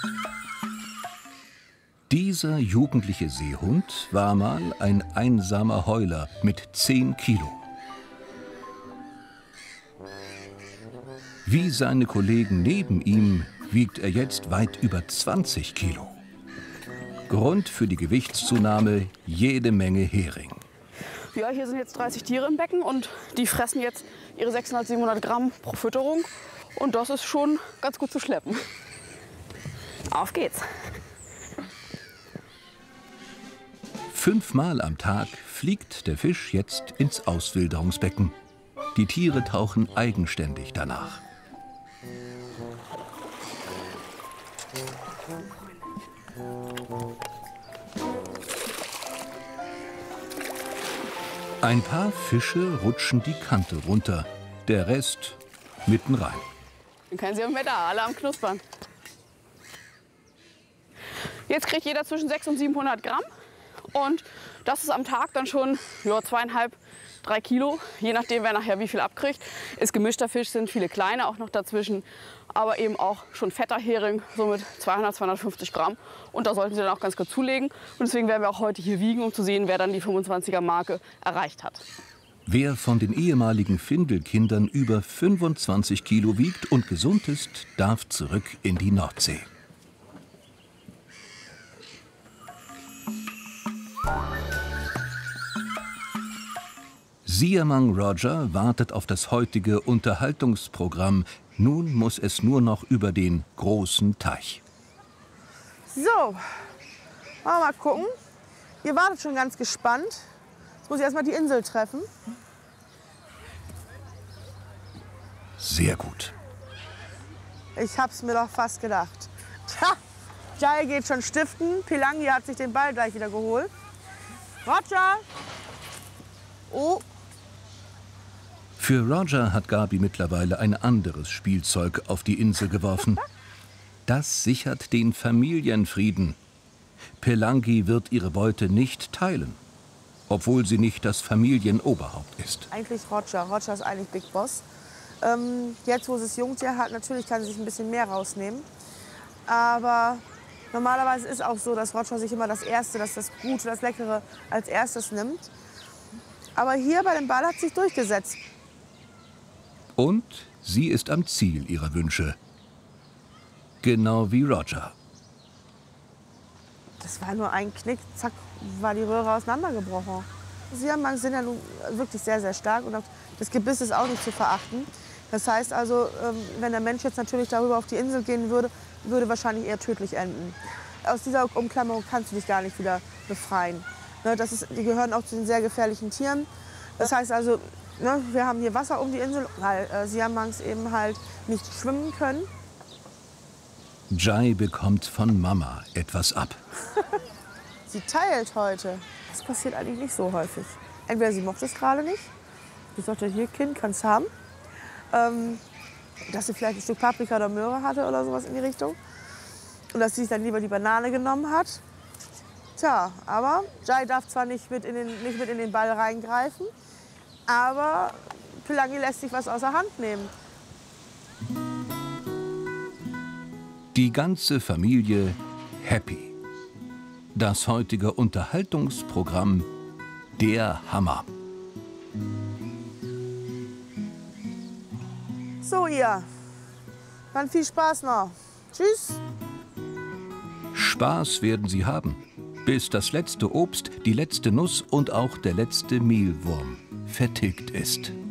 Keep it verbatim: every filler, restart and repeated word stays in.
Dieser jugendliche Seehund war mal ein einsamer Heuler mit zehn Kilo. Wie seine Kollegen neben ihm wiegt er jetzt weit über zwanzig Kilo. Grund für die Gewichtszunahme jede Menge Hering. Ja, hier sind jetzt dreißig Tiere im Becken und die fressen jetzt ihre sechshundert, siebenhundert Gramm pro Fütterung. Und das ist schon ganz gut zu schleppen. Auf geht's! Fünfmal am Tag fliegt der Fisch jetzt ins Auswilderungsbecken. Die Tiere tauchen eigenständig danach. Ein paar Fische rutschen die Kante runter, der Rest mitten rein. Dann können sie am Wetter, alle am Knuspern. Jetzt kriegt jeder zwischen sechshundert und siebenhundert Gramm. Und das ist am Tag dann schon ja, zweieinhalb, drei Kilo, je nachdem, wer nachher wie viel abkriegt. Ist gemischter Fisch, sind viele kleine auch noch dazwischen, aber eben auch schon fetter Hering, so mit zweihundert, zweihundertfünfzig Gramm. Und da sollten sie dann auch ganz gut zulegen. Und deswegen werden wir auch heute hier wiegen, um zu sehen, wer dann die fünfundzwanziger Marke erreicht hat. Wer von den ehemaligen Findelkindern über fünfundzwanzig Kilo wiegt und gesund ist, darf zurück in die Nordsee. Siamang Roger wartet auf das heutige Unterhaltungsprogramm. Nun muss es nur noch über den großen Teich. So, wollen wir mal gucken. Ihr wartet schon ganz gespannt. Jetzt muss ich erst mal die Insel treffen. Sehr gut. Ich hab's mir doch fast gedacht. Tja, Jai geht schon stiften. Pilangi hat sich den Ball gleich wieder geholt. Roger! Oh. Für Roger hat Gabi mittlerweile ein anderes Spielzeug auf die Insel geworfen. Das sichert den Familienfrieden. Pilangi wird ihre Beute nicht teilen, obwohl sie nicht das Familienoberhaupt ist. Eigentlich Roger. Roger ist eigentlich Big Boss. Ähm, jetzt, wo sie das Jungtier hat, natürlich kann sie sich ein bisschen mehr rausnehmen. Aber normalerweise ist auch so, dass Roger sich immer das Erste, das, das Gute, das Leckere als erstes nimmt. Aber hier bei dem Ball hat sie sich durchgesetzt. Und sie ist am Ziel ihrer Wünsche. Genau wie Roger. Das war nur ein Knick, zack, war die Röhre auseinandergebrochen. Siamangs sind ja nun wirklich sehr, sehr stark und das Gebiss ist auch nicht zu verachten. Das heißt also, wenn der Mensch jetzt natürlich darüber auf die Insel gehen würde, würde wahrscheinlich eher tödlich enden. Aus dieser Umklammerung kannst du dich gar nicht wieder befreien. Das ist, die gehören auch zu den sehr gefährlichen Tieren. Das heißt also, ne, wir haben hier Wasser um die Insel, weil äh, Siamangs eben halt nicht schwimmen können. Jai bekommt von Mama etwas ab. Sie teilt heute. Das passiert eigentlich nicht so häufig. Entweder sie mochte es gerade nicht. Ich sagte, hier, Kind, kannst haben. Ähm, dass sie vielleicht ein Stück Paprika oder Möhre hatte oder sowas in die Richtung. Und dass sie sich dann lieber die Banane genommen hat. Tja, aber Jai darf zwar nicht mit in den, nicht mit in den Ball reingreifen, aber Pilangi lässt sich was außer Hand nehmen. Die ganze Familie happy. Das heutige Unterhaltungsprogramm der Hammer. So ihr, dann viel Spaß noch. Tschüss. Spaß werden sie haben, bis das letzte Obst, die letzte Nuss und auch der letzte Mehlwurm vertilgt ist.